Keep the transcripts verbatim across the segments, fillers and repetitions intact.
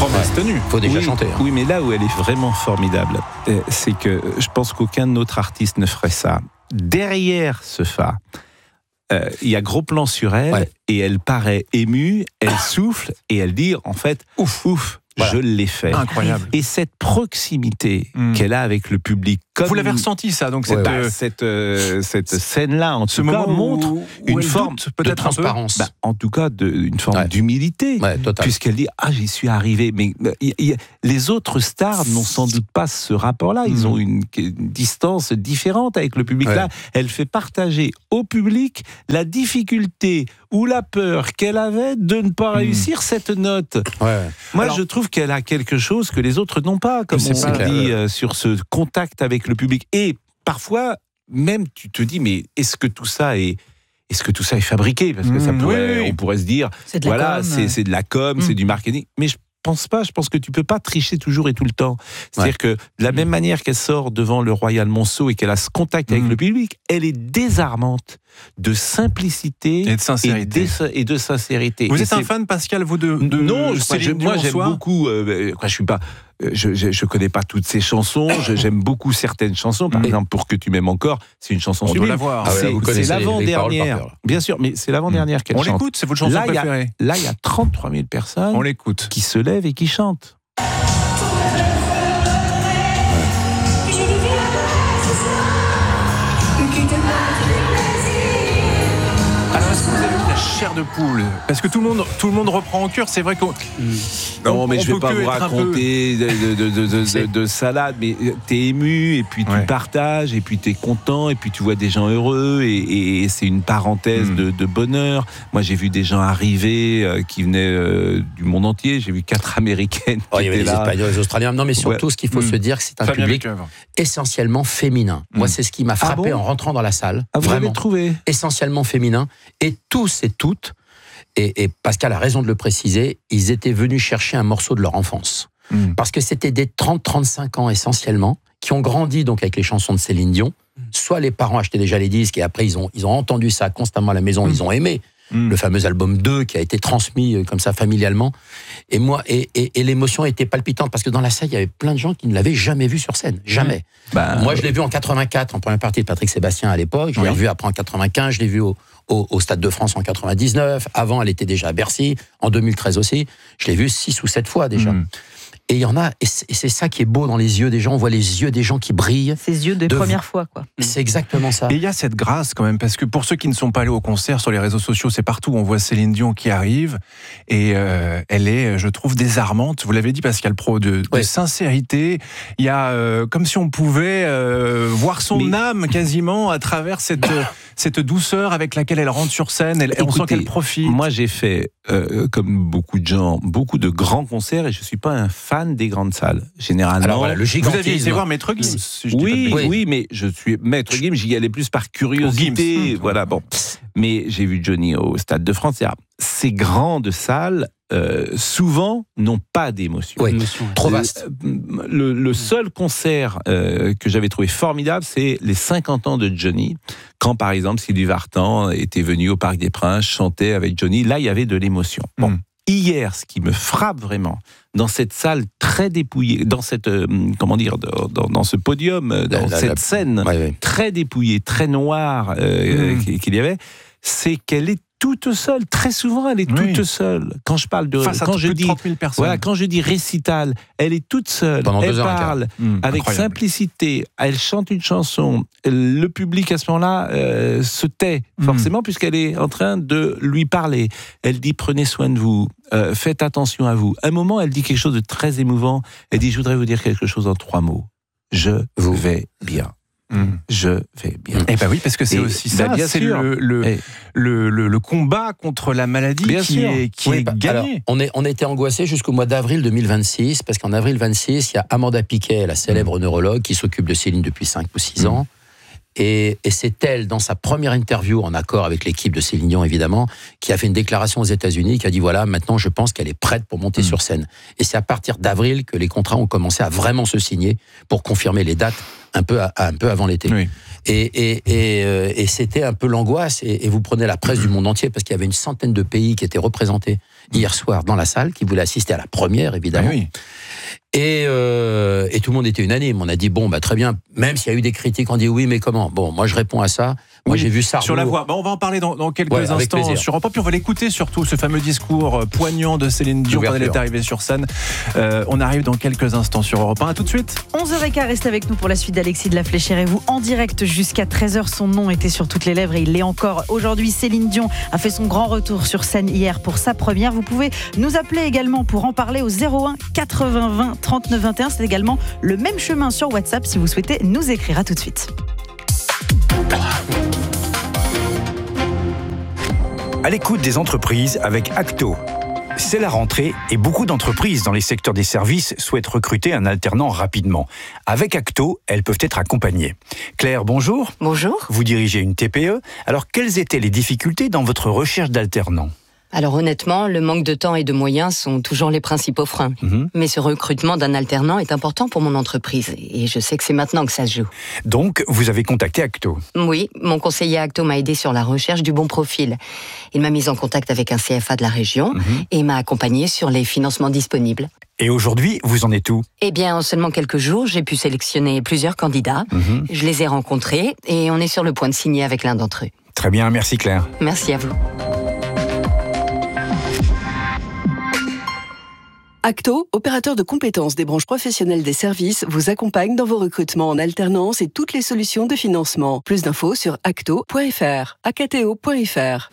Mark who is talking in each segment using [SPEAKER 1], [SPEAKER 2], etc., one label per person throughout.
[SPEAKER 1] Promesse
[SPEAKER 2] Ouais.
[SPEAKER 1] tenue.
[SPEAKER 2] Faut déjà
[SPEAKER 3] oui,
[SPEAKER 2] chanter. Hein.
[SPEAKER 3] Oui, mais là où elle est vraiment formidable, euh, c'est que je pense qu'aucun autre artiste ne ferait ça. Derrière ce fa, euh, il y a gros plan sur elle,
[SPEAKER 2] Ouais.
[SPEAKER 3] et elle paraît émue, elle souffle, et elle dit, en fait, ouf, ouf,
[SPEAKER 2] Voilà.
[SPEAKER 3] je l'ai fait.
[SPEAKER 1] Incroyable.
[SPEAKER 3] Et cette proximité
[SPEAKER 1] Mm.
[SPEAKER 3] qu'elle a avec le public, comme
[SPEAKER 1] Vous l'avez ressenti ça, donc
[SPEAKER 2] Ouais,
[SPEAKER 1] cette,
[SPEAKER 3] bah,
[SPEAKER 1] euh,
[SPEAKER 3] cette, euh, cette scène-là, en
[SPEAKER 1] ce
[SPEAKER 3] tout cas,
[SPEAKER 1] moment
[SPEAKER 3] montre
[SPEAKER 1] où, où
[SPEAKER 3] une
[SPEAKER 1] elle
[SPEAKER 3] forme
[SPEAKER 1] doute,
[SPEAKER 2] De
[SPEAKER 1] peut-être un peu.
[SPEAKER 2] transparence.
[SPEAKER 3] bah, en tout cas, de, une forme
[SPEAKER 2] Ouais.
[SPEAKER 3] d'humilité.
[SPEAKER 2] Ouais, total.
[SPEAKER 3] Puisqu'elle dit, ah, j'y suis arrivé. Mais euh, y- y- les autres stars n'ont sans doute pas ce rapport-là. Ils
[SPEAKER 1] Mm.
[SPEAKER 3] ont une, une distance différente avec le public.
[SPEAKER 2] Ouais.
[SPEAKER 3] Là, elle fait partager au public la difficulté ou la peur qu'elle avait de ne pas
[SPEAKER 1] Mm.
[SPEAKER 3] réussir cette note.
[SPEAKER 2] Ouais.
[SPEAKER 3] Moi,
[SPEAKER 1] Alors-
[SPEAKER 3] je trouve qu'elle a quelque chose que les autres n'ont pas, comme
[SPEAKER 1] C'est
[SPEAKER 3] on
[SPEAKER 1] pas-
[SPEAKER 3] dit, euh, sur ce contact avec le public. Et parfois, même, tu te dis, mais est-ce que tout ça est... Est-ce que tout ça est fabriqué ? Parce que ça
[SPEAKER 1] Mm,
[SPEAKER 3] pourrait,
[SPEAKER 1] oui, oui.
[SPEAKER 3] on pourrait se dire,
[SPEAKER 4] C'est de la
[SPEAKER 3] voilà,
[SPEAKER 4] com.
[SPEAKER 3] c'est, c'est de la com,
[SPEAKER 4] Mm.
[SPEAKER 3] c'est du marketing. Mais je pense pas. Je pense que tu peux pas tricher toujours et tout le temps. C'est-à-dire que de la même manière qu'elle sort devant le Royal Monceau et qu'elle a ce contact avec
[SPEAKER 1] Mm.
[SPEAKER 3] le public, elle est désarmante de simplicité
[SPEAKER 1] Et de sincérité.
[SPEAKER 3] et, d'ess- et de sincérité.
[SPEAKER 1] Vous
[SPEAKER 3] Et
[SPEAKER 1] êtes un
[SPEAKER 3] c'est-
[SPEAKER 1] fan, Pascal, vous, de, de
[SPEAKER 3] non, je-
[SPEAKER 1] Céline
[SPEAKER 3] je-
[SPEAKER 1] Dion
[SPEAKER 3] moi
[SPEAKER 1] en
[SPEAKER 3] j'aime
[SPEAKER 1] soi
[SPEAKER 3] beaucoup. Euh, quoi, je suis pas. euh, Je, je, je connais pas toutes ses chansons. Je, j'aime beaucoup certaines chansons. Par
[SPEAKER 1] Mm.
[SPEAKER 3] exemple, Pour que tu m'aimes encore, c'est une chanson
[SPEAKER 1] On doit
[SPEAKER 3] sublime.
[SPEAKER 1] la voir.
[SPEAKER 2] Ah ouais,
[SPEAKER 3] C'est,
[SPEAKER 2] vous
[SPEAKER 3] c'est
[SPEAKER 2] connaissez les- les paroles par
[SPEAKER 3] l'avant-dernière.
[SPEAKER 2] cœur, là.
[SPEAKER 3] Bien sûr, mais c'est l'avant-dernière qu'elle
[SPEAKER 1] On
[SPEAKER 3] chante.
[SPEAKER 1] l'écoute, c'est votre chanson
[SPEAKER 3] Là, il y a-
[SPEAKER 1] préférée.
[SPEAKER 3] Là, il y a trente-trois mille personnes
[SPEAKER 1] On l'écoute.
[SPEAKER 3] qui se lèvent et qui chantent.
[SPEAKER 1] Alors, est-ce que vous avez eu la chair de poule ? Parce que tout le monde, tout le monde reprend en cœur. C'est vrai qu'on.
[SPEAKER 3] Non,
[SPEAKER 1] On-
[SPEAKER 3] mais
[SPEAKER 1] on
[SPEAKER 3] je vais
[SPEAKER 1] peut
[SPEAKER 3] pas
[SPEAKER 1] que
[SPEAKER 3] vous
[SPEAKER 1] être un peu-
[SPEAKER 3] raconter de, de, de, de, de,
[SPEAKER 2] C'est-
[SPEAKER 3] de salade, mais t'es ému, et puis tu
[SPEAKER 1] Ouais.
[SPEAKER 3] partages, et puis t'es content, et puis tu vois des gens heureux, et, et c'est une parenthèse
[SPEAKER 1] Mm.
[SPEAKER 3] de, de bonheur. Moi, j'ai vu des gens arriver euh, qui venaient euh, du monde entier. J'ai vu quatre Américaines qui
[SPEAKER 2] Oh, il y avait
[SPEAKER 3] étaient
[SPEAKER 2] les
[SPEAKER 3] là.
[SPEAKER 2] Espagnols, les Australiens. Non, mais surtout, ce qu'il faut
[SPEAKER 1] Mm.
[SPEAKER 2] se dire, c'est un
[SPEAKER 1] Fabien
[SPEAKER 2] public
[SPEAKER 1] Lecoeuvre.
[SPEAKER 2] essentiellement féminin. Moi,
[SPEAKER 1] Mm.
[SPEAKER 2] c'est ce qui m'a frappé
[SPEAKER 3] bon
[SPEAKER 2] en rentrant dans la salle.
[SPEAKER 3] Ah, vous
[SPEAKER 2] Vraiment.
[SPEAKER 3] l'avez trouvé?
[SPEAKER 2] Essentiellement féminin. Et tous et toutes, et, et Pascal a raison de le préciser, ils étaient venus chercher un morceau de leur enfance.
[SPEAKER 1] Mm.
[SPEAKER 2] Parce que c'était des trente à trente-cinq ans essentiellement, qui ont grandi donc avec les chansons de Céline Dion. Soit les parents achetaient déjà les disques et après ils ont, ils ont entendu ça constamment à la maison, ils ont aimé.
[SPEAKER 1] Mm.
[SPEAKER 2] Le fameux album deux qui a été transmis euh, comme ça familialement. Et moi, et, et, et l'émotion était palpitante parce que dans la salle, il y avait plein de gens qui ne l'avaient jamais vu sur scène. Jamais.
[SPEAKER 3] Bah,
[SPEAKER 2] Moi, je l'ai vu en quatre-vingt-quatre, en première partie de Patrick Sébastien à l'époque. Je l'ai
[SPEAKER 3] Oui.
[SPEAKER 2] revu après en quatre-vingt-quinze. Je l'ai vu au, au, au Stade de France en quatre-vingt-dix-neuf. Avant, elle était déjà à Bercy. En deux mille treize aussi. Je l'ai vu six ou sept fois déjà.
[SPEAKER 1] Mm.
[SPEAKER 2] Et il y en a, et c'est et c'est ça qui est beau dans les yeux des gens. On voit les yeux des gens qui brillent.
[SPEAKER 4] Ses yeux de,
[SPEAKER 2] De-
[SPEAKER 4] première fois, quoi.
[SPEAKER 2] C'est exactement ça.
[SPEAKER 1] Et il y a cette grâce quand même, parce que pour ceux qui ne sont pas allés au concert, sur les réseaux sociaux, c'est partout, on voit Céline Dion qui arrive, et euh, elle est, je trouve, désarmante. Vous l'avez dit, Pascal Praud, de, de
[SPEAKER 2] Ouais.
[SPEAKER 1] sincérité. Il y a euh, comme si on pouvait euh, voir son
[SPEAKER 3] Mais-
[SPEAKER 1] âme quasiment à travers cette, cette douceur avec laquelle elle rentre sur scène. Elle, on sent
[SPEAKER 3] Écoutez,
[SPEAKER 1] qu'elle profite.
[SPEAKER 3] Moi, j'ai fait, euh, comme beaucoup de gens, beaucoup de grands concerts, et je suis pas un fan des grandes salles. Généralement.
[SPEAKER 2] Alors voilà, le
[SPEAKER 1] Vous
[SPEAKER 2] gigantisme.
[SPEAKER 1] aviez été voir Maître Gims, si je dis
[SPEAKER 3] Oui,
[SPEAKER 1] pas de
[SPEAKER 3] oui,
[SPEAKER 2] bêtises.
[SPEAKER 3] mais je suis Maître Gims, j'y allais plus par
[SPEAKER 1] Au
[SPEAKER 3] curiosité.
[SPEAKER 1] Gims.
[SPEAKER 3] Voilà, bon. Mais j'ai vu Johnny au Stade de France. C'est-à-dire, Ces grandes salles, euh, souvent, n'ont pas d'émotion.
[SPEAKER 2] Oui, trop vaste.
[SPEAKER 3] Euh, Le, le seul concert euh, que j'avais trouvé formidable, c'est les cinquante ans de Johnny. Quand, par exemple, Sylvie Vartan était venue au Parc des Princes, chantait avec Johnny. Là, il y avait de l'émotion. Bon.
[SPEAKER 1] Mm.
[SPEAKER 3] Hier, ce qui me frappe vraiment, dans cette salle très dépouillée, dans cette, euh, comment dire, dans, dans, dans ce podium, euh, dans
[SPEAKER 2] La- la-
[SPEAKER 3] cette
[SPEAKER 2] la-
[SPEAKER 3] scène
[SPEAKER 2] Ouais, ouais.
[SPEAKER 3] très dépouillée, très noire euh,
[SPEAKER 1] Mm.
[SPEAKER 3] qu'il qu'il y avait, c'est qu'elle est toute seule. Très souvent, elle est
[SPEAKER 1] Oui.
[SPEAKER 3] toute seule. Quand je parle de,
[SPEAKER 1] Face à
[SPEAKER 3] quand je
[SPEAKER 1] plus de
[SPEAKER 3] dis,
[SPEAKER 1] trente mille personnes.
[SPEAKER 3] voilà, quand je dis récital, elle est toute seule.
[SPEAKER 2] Pendant
[SPEAKER 3] elle
[SPEAKER 2] deux heures et quart.
[SPEAKER 3] parle
[SPEAKER 1] Mm,
[SPEAKER 3] avec
[SPEAKER 1] incroyable.
[SPEAKER 3] simplicité. Elle chante une chanson. Le public à ce moment-là euh, se tait
[SPEAKER 1] Mm.
[SPEAKER 3] forcément puisqu'elle est en train de lui parler. Elle dit prenez soin de vous, euh, faites attention à vous. À un moment, elle dit quelque chose de très émouvant. Elle dit je voudrais vous dire quelque chose en trois mots. Je
[SPEAKER 2] Vous.
[SPEAKER 3] vais bien.
[SPEAKER 1] Mm.
[SPEAKER 3] Je vais bien.
[SPEAKER 1] Eh ben oui, parce que c'est
[SPEAKER 3] Et-
[SPEAKER 1] aussi
[SPEAKER 3] bah,
[SPEAKER 1] ça,
[SPEAKER 3] bien
[SPEAKER 1] c'est
[SPEAKER 3] sûr.
[SPEAKER 1] le, le,
[SPEAKER 3] Eh.
[SPEAKER 1] le, le, le combat contre la maladie
[SPEAKER 3] Bien
[SPEAKER 1] qui
[SPEAKER 3] sûr.
[SPEAKER 1] est, qui
[SPEAKER 2] Oui,
[SPEAKER 1] est
[SPEAKER 2] bah,
[SPEAKER 1] gagné.
[SPEAKER 2] alors, on, est, on était angoissés jusqu'au mois d'avril deux mille vingt-six, parce qu'en avril vingt-six, il y a Amanda Piquet, la célèbre neurologue, qui s'occupe de Céline depuis cinq ou six ans. Et, et c'est elle, dans sa première interview, en accord avec l'équipe de Céline Dion, évidemment, qui a fait une déclaration aux États-Unis, qui a dit voilà, maintenant je pense qu'elle est prête pour monter
[SPEAKER 1] Mm.
[SPEAKER 2] sur scène. Et c'est à partir d'avril que les contrats ont commencé à vraiment se signer pour confirmer les dates un peu, à, un peu avant l'été.
[SPEAKER 1] Oui.
[SPEAKER 2] Et, et, et, euh, et c'était un peu l'angoisse. Et, et vous prenez la presse du monde entier, parce qu'il y avait une centaine de pays qui étaient représentés hier soir dans la salle, qui voulaient assister à la première, évidemment.
[SPEAKER 1] Oui, oui.
[SPEAKER 2] Et, euh, et tout le monde était unanime. On a dit, bon, bah, très bien, même s'il y a eu des critiques, on dit oui, mais comment ? Bon, moi je réponds à ça. Moi
[SPEAKER 1] Oui,
[SPEAKER 2] j'ai vu ça.
[SPEAKER 1] sur la voie. Bon, on va en parler dans, dans quelques
[SPEAKER 2] Ouais, avec
[SPEAKER 1] instants
[SPEAKER 2] plaisir.
[SPEAKER 1] sur Europe un, puis on va l'écouter surtout, ce fameux discours euh, poignant de Céline Dion quand elle est arrivée sur scène. Euh, on arrive dans quelques instants sur Europe un. À tout de suite.
[SPEAKER 4] onze heures quinze, restez avec nous pour la suite d'Alexis de la Fléchère et vous en direct jusqu'à treize heures. Son nom était sur toutes les lèvres et il l'est encore. Aujourd'hui, Céline Dion a fait son grand retour sur scène hier pour sa première. Vous pouvez nous appeler également pour en parler au zéro un quatre-vingts vingt trente-neuf vingt et un. C'est également le même chemin sur WhatsApp si vous souhaitez nous écrire. À tout de suite.
[SPEAKER 5] À l'écoute des entreprises avec Acto. C'est la rentrée et beaucoup d'entreprises dans les secteurs des services souhaitent recruter un alternant rapidement. Avec Acto, elles peuvent être accompagnées. Claire, bonjour.
[SPEAKER 6] Bonjour.
[SPEAKER 5] Vous dirigez une T P E. Alors, quelles étaient les difficultés dans votre recherche d'alternants ?
[SPEAKER 6] Alors honnêtement, le manque de temps et de moyens sont toujours les principaux freins.
[SPEAKER 5] Mhm.
[SPEAKER 6] Mais ce recrutement d'un alternant est important pour mon entreprise et je sais que c'est maintenant que ça se joue.
[SPEAKER 5] Donc, vous avez contacté Acto.
[SPEAKER 6] Oui, mon conseiller Acto m'a aidé sur la recherche du bon profil. Il m'a mis en contact avec un C F A de la région
[SPEAKER 5] Mhm.
[SPEAKER 6] et m'a accompagné sur les financements disponibles.
[SPEAKER 5] Et aujourd'hui, vous en êtes où ?
[SPEAKER 6] Eh bien, en seulement quelques jours, j'ai pu sélectionner plusieurs candidats.
[SPEAKER 5] Mhm.
[SPEAKER 6] Je les ai rencontrés et on est sur le point de signer avec l'un d'entre eux.
[SPEAKER 5] Très bien, merci Claire.
[SPEAKER 6] Merci à vous.
[SPEAKER 7] Acto, opérateur de compétences des branches professionnelles des services, vous accompagne dans vos recrutements en alternance et toutes les solutions de financement. Plus d'infos sur acto point f r, acto point f r.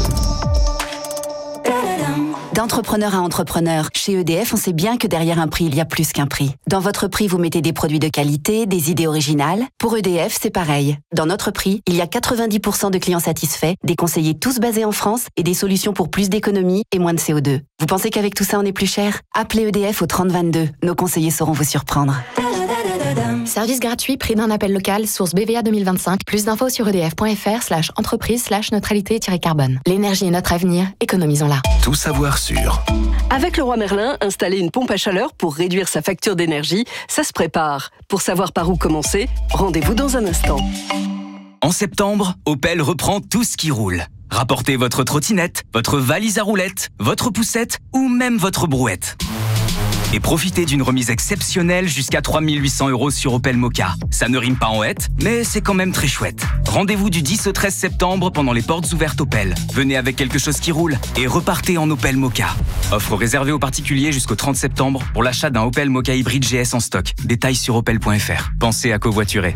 [SPEAKER 8] D'entrepreneur à entrepreneur, chez E D F, on sait bien que derrière un prix, il y a plus qu'un prix. Dans votre prix, vous mettez des produits de qualité, des idées originales. Pour E D F, c'est pareil. Dans notre prix, il y a quatre-vingt-dix pour cent de clients satisfaits, des conseillers tous basés en France et des solutions pour plus d'économie et moins de C O deux. Vous pensez qu'avec tout ça, on est plus cher ? Appelez E D F au trente vingt-deux. Nos conseillers sauront vous surprendre.
[SPEAKER 9] Service gratuit, prix d'un appel local, source B V A deux mille vingt-cinq. Plus d'infos sur edf.fr slash entreprise slash neutralité-carbone. L'énergie est notre avenir, économisons-la.
[SPEAKER 10] Tout savoir sur.
[SPEAKER 7] Avec Leroy Merlin, installer une pompe à chaleur pour réduire sa facture d'énergie, ça se prépare. Pour savoir par où commencer, rendez-vous dans un instant.
[SPEAKER 11] En septembre, Opel reprend tout ce qui roule. Rapportez votre trottinette, votre valise à roulettes, votre poussette ou même votre brouette. Et profitez d'une remise exceptionnelle jusqu'à trois mille huit cents euros sur Opel Mokka. Ça ne rime pas en hête, mais c'est quand même très chouette. Rendez-vous du dix au treize septembre pendant les portes ouvertes Opel. Venez avec quelque chose qui roule et repartez en Opel Mokka. Offre réservée aux particuliers jusqu'au trente septembre pour l'achat d'un Opel Mokka hybride G S en stock. Détails sur opel point f r. Pensez à covoiturer.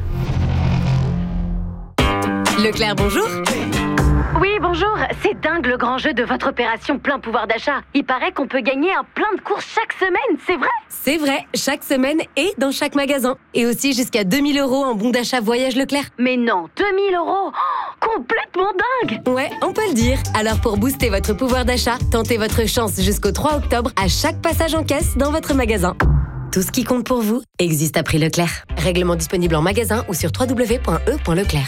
[SPEAKER 12] Leclerc, bonjour.
[SPEAKER 13] Oui, bonjour. C'est dingue le grand jeu de votre opération plein pouvoir d'achat. Il paraît qu'on peut gagner un plein de courses chaque semaine, c'est vrai ?
[SPEAKER 12] C'est vrai, chaque semaine et dans chaque magasin. Et aussi jusqu'à deux mille euros en bon d'achat voyage Leclerc.
[SPEAKER 13] Mais non, deux mille euros oh, complètement dingue.
[SPEAKER 12] Ouais, on peut le dire. Alors pour booster votre pouvoir d'achat, tentez votre chance jusqu'au trois octobre à chaque passage en caisse dans votre magasin. Tout ce qui compte pour vous existe à prix Leclerc. Règlement disponible en magasin ou sur w w w point e point leclerc.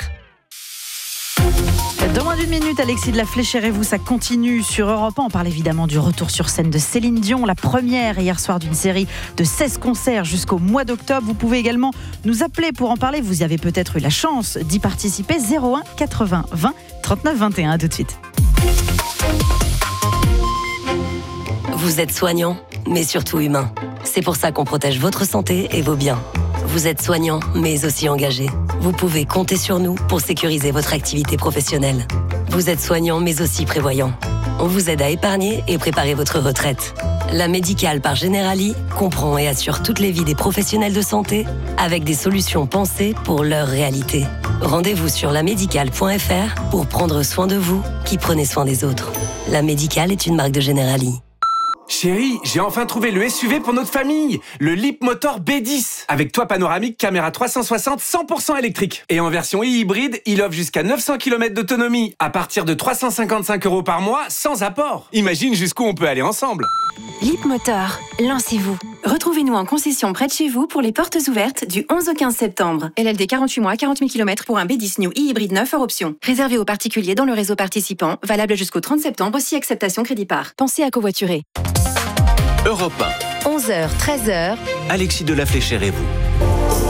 [SPEAKER 4] Dans moins d'une minute, Alexis de la Fléchère et vous, ça continue sur Europe un. On parle évidemment du retour sur scène de Céline Dion, la première hier soir d'une série de seize concerts jusqu'au mois d'octobre. Vous pouvez également nous appeler pour en parler. Vous avez peut-être eu la chance d'y participer. zéro un quatre-vingts vingt trente-neuf vingt et un. À tout de suite.
[SPEAKER 14] Vous êtes soignant, mais surtout humain. C'est pour ça qu'on protège votre santé et vos biens. Vous êtes soignant, mais aussi engagé. Vous pouvez compter sur nous pour sécuriser votre activité professionnelle. Vous êtes soignant, mais aussi prévoyant. On vous aide à épargner et préparer votre retraite. La Médicale par Generali comprend et assure toutes les vies des professionnels de santé avec des solutions pensées pour leur réalité. Rendez-vous sur la médicale point f r pour prendre soin de vous qui prenez soin des autres. La Médicale est une marque de Generali.
[SPEAKER 15] Chérie, j'ai enfin trouvé le S U V pour notre famille, le Leapmotor B dix, avec toit panoramique, caméra trois cent soixante, cent pour cent électrique. Et en version e-hybride, il offre jusqu'à neuf cents kilomètres d'autonomie, à partir de trois cent cinquante-cinq euros par mois, sans apport. Imagine jusqu'où on peut aller ensemble.
[SPEAKER 16] Leapmotor, lancez-vous. Retrouvez-nous en concession près de chez vous pour les portes ouvertes du onze au quinze septembre. L L D quarante-huit mois, quarante mille kilomètres pour un B dix New e-hybride neuf hors option. Réservé aux particuliers dans le réseau participant, valable jusqu'au trente septembre si acceptation crédit par. Pensez à covoiturer.
[SPEAKER 10] Europe un.
[SPEAKER 9] onze heures, treize heures.
[SPEAKER 10] Alexis de la Fléchère et vous.